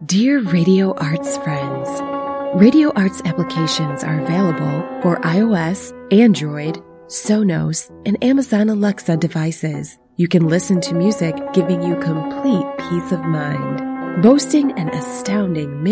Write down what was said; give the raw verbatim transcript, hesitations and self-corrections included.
Dear Radio Arts friends, Radio Arts applications are available for iOS, Android, Sonos, and Amazon Alexa devices. You can listen to music, giving you complete peace of mind. Boasting an astounding